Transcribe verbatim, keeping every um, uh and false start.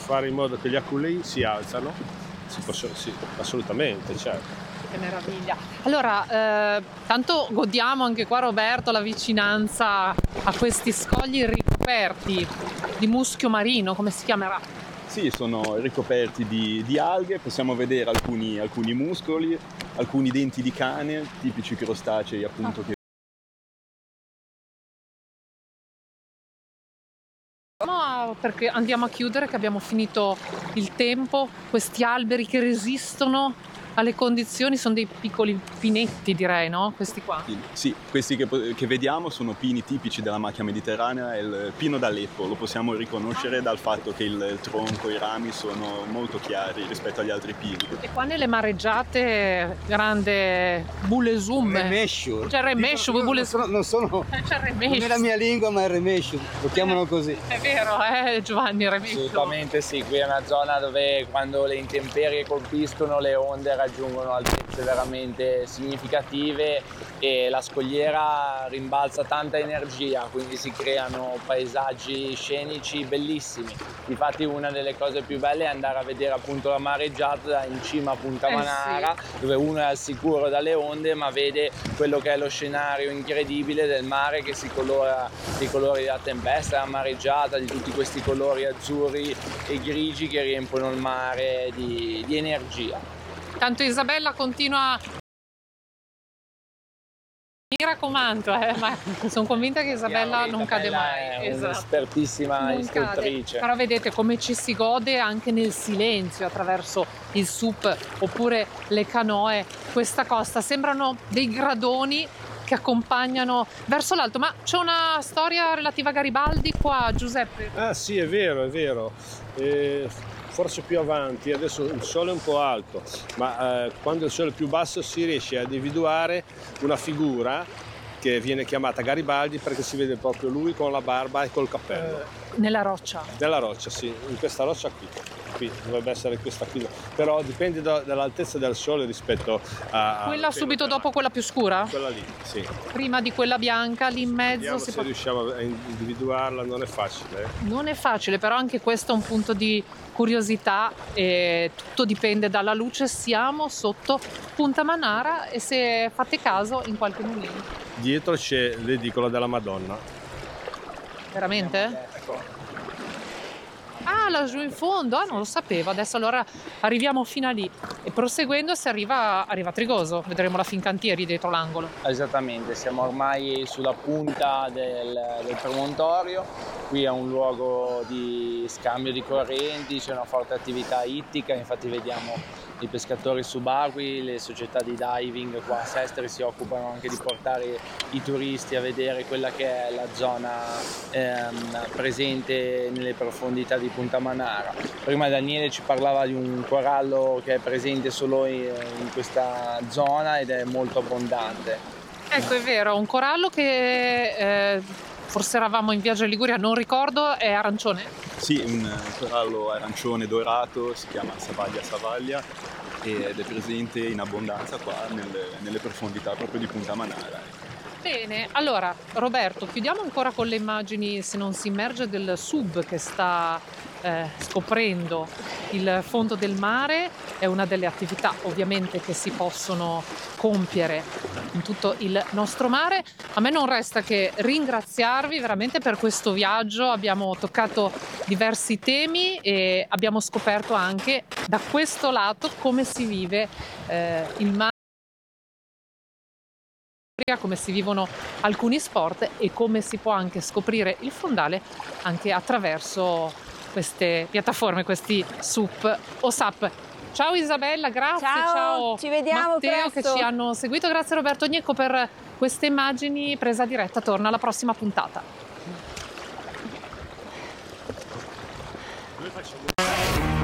fare in modo che gli aculei si alzano, si possono, sì, assolutamente, certo. Che meraviglia. Allora, eh, tanto godiamo anche qua, Roberto, la vicinanza a questi scogli ricoperti di muschio marino, come si chiamerà? Sì, sono ricoperti di, di alghe, possiamo vedere alcuni, alcuni muscoli, alcuni denti di cane, tipici crostacei appunto. Che... No, perché andiamo a chiudere, che abbiamo finito il tempo. Questi alberi che resistono alle condizioni sono dei piccoli pinetti, direi, no? Questi qua. Sì, questi che, che vediamo sono pini tipici della macchia mediterranea, è il pino d'Aleppo, lo possiamo riconoscere dal fatto che il tronco e i rami sono molto chiari rispetto agli altri pini. E qua nelle mareggiate, grande bulesum. Remescio. C'è il remescio, Io- io bulesum. non sono, non sono C'è il non è remescio. la mia lingua, ma è il remescio, lo chiamano così. È vero, eh, Giovanni, il remescio. Assolutamente sì, qui è una zona dove quando le intemperie colpiscono le onde raggiungono altezze veramente significative e la scogliera rimbalza tanta energia, quindi si creano paesaggi scenici bellissimi. Infatti una delle cose più belle è andare a vedere appunto la mareggiata in cima a Punta Eh, Manara, sì. dove uno è al sicuro dalle onde ma vede quello che è lo scenario incredibile del mare che si colora dei colori della tempesta, della mareggiata, di tutti questi colori azzurri e grigi che riempiono il mare di, di energia. Tanto Isabella continua. Mi raccomando, eh, ma sono convinta che Isabella non cade mai. È Esatto. un'espertissima Non cade. istruttrice. Però vedete come ci si gode anche nel silenzio attraverso il S U P oppure le canoe. Questa costa sembrano dei gradoni che accompagnano verso l'alto. Ma c'è una storia relativa a Garibaldi qua, Giuseppe? Ah sì, è vero, è vero. Eh, forse più avanti, adesso il sole è un po' alto, ma eh, quando il sole è più basso si riesce a individuare una figura che viene chiamata Garibaldi perché si vede proprio lui con la barba e col cappello. Nella roccia. Nella roccia, sì, in questa roccia qui. Qui dovrebbe essere questa qui, però dipende da- dall'altezza del sole rispetto a... a- Quella subito dopo, quella più scura? Quella lì, sì. Prima di quella bianca, lì in mezzo Vediamo si se può... riusciamo a individuarla, non è facile. eh. Non è facile, però anche questo è un punto di curiosità e tutto dipende dalla luce. Siamo sotto Punta Manara e se fate caso in qualche momento. Dietro c'è l'edicola della Madonna. Veramente? Ah, laggiù in fondo, ah, non lo sapevo. Adesso allora arriviamo fino a lì e proseguendo si arriva, arriva a Trigoso, vedremo la Fincantieri dietro l'angolo. Esattamente, siamo ormai sulla punta del, del promontorio, qui è un luogo di scambio di correnti, c'è una forte attività ittica, infatti vediamo i pescatori subacquei, le società di diving qua a Sestri si occupano anche di portare i turisti a vedere quella che è la zona ehm, presente nelle profondità di Punta Manara. Prima Daniele ci parlava di un corallo che è presente solo in, in questa zona ed è molto abbondante. Ecco, è vero, un corallo che eh, forse eravamo in viaggio in Liguria, non ricordo, è arancione. Sì, un corallo arancione dorato, si chiama Savaglia savaglia ed è presente in abbondanza qua nelle, nelle profondità proprio di Punta Manara. Bene, allora Roberto, chiudiamo ancora con le immagini, se non si immerge, del S U B che sta eh, scoprendo il fondo del mare. È una delle attività ovviamente che si possono compiere in tutto il nostro mare. A me non resta che ringraziarvi veramente per questo viaggio, abbiamo toccato diversi temi e abbiamo scoperto anche da questo lato come si vive eh, il mare, come si vivono alcuni sport e come si può anche scoprire il fondale anche attraverso queste piattaforme, questi S U P o S A P. Ciao Isabella, grazie, Ciao, ciao ci vediamo Matteo presto. che ci hanno seguito, grazie Roberto Gnecco per queste immagini presa diretta, torna alla prossima puntata. Noi facciamo